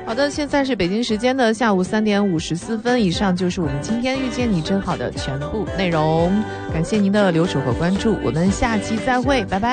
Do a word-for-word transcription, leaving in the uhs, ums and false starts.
好的，现在是北京时间的下午三点五十四分，以上就是我们今天遇见你真好的全部内容。感谢您的留守和关注，我们下期再会，拜拜。